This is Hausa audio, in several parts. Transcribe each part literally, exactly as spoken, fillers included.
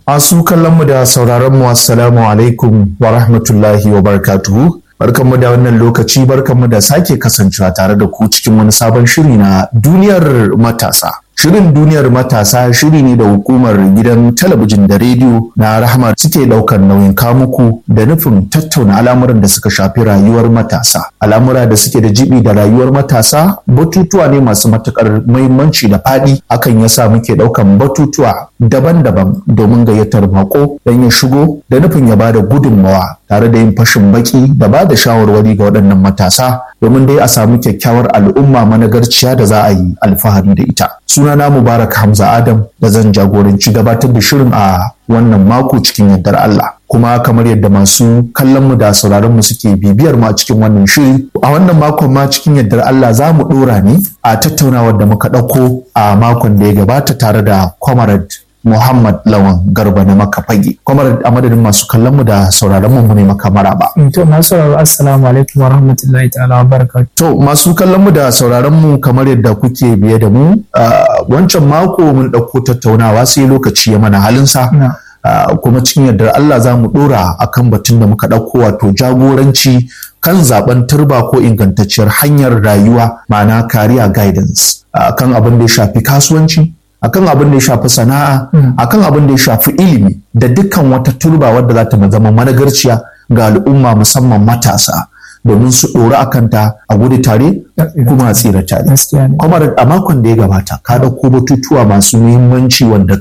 Masu kallonmu da sauraronmu assalamu alaikum wa rahmatullahi wa barakatuhu. Barkanmu da wannan lokaci, barkanmu da sake kasancewa tare da ku cikin wani sabon shiri na duniyar matasa. Shirin duniyar matasa shiri ne da hukumar gidan talabijin da rediyo na Rahama suke daukar nauyin kamuku da nufin tattauna al'amuran da suka shafi rayuwar matasa. Al'amura da suke da jibi da rayuwar matasa batutuwa ne masu matukar muhimmanci da faɗi, hakan yasa muke daukan batutuwa daban-daban domin gayyatar mako don ya shigo da nufin ya bada gudunmawa tare da yin fashin baki da ba da shawarwari ga waɗannan matasa domin dai a samu kyakkyawar al'umma managarciya da za a yi alfahari da ita. Sunana Mubarak Hamza Adam da zan jagoranci gabatar da shirin a wannan mako cikin yardar Allah. Kuma kamar yadda masu kallon mu da sauraron mu suke bibiyar mu a cikin wannan shiri, a wannan makon ma cikin yardar Allah za mu dora ne a tattaunawar da muka ɗauko a makon da ya gabata tare da Comrade Muhammad Lawan Garba na Maka Fage. Comrade, a madadin masu kallon mu da sauraron mu ne maka maraba. To masu sauraro assalamu alaikum wa rahmatullahi ta'ala wa barakatuh. To masu kallon mu da sauraron mu kamar yadda kuke biye da mu, wancan mako mun ɗauko tattaunawa sai lokaci ya mana halinsa. Uh, kuma cikin yardar Allah za mu dora akan batun da muka ɗauko, wato jagoranci kan zaben turba ko ingantacciyar hanyar rayuwa, ma'ana career guidance, uh, kan abin da ya shafi kasuwanci, akan abin da ya shafi sana'a, mm. akan abin da ya shafi ilimi da dukkan wata turba wadda za ta zama managarciya ga al'umma musamman matasa domin su ɗora a kanta a gudu tare kuma a tsira tare. Kuma a makon da ya gabata ka ɗauko batutuwa masu muhimmanci wanda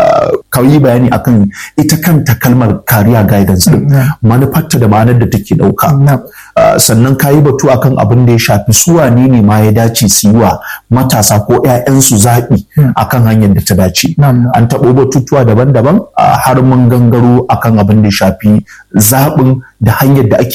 ka yi bayani akan ita kanta kalmar career guidance din, manufarta da ma'anar da take ɗauka. Sannan ka yi batu akan abin da ya shafi su wane ne ma ya dace su yi wa matasa ko 'ya'yansu zaɓi akan hanyar da ta dace. An taɓo batutuwa daban-daban har mun gangaro akan abin da ya shafi zaɓin da hanyar da ake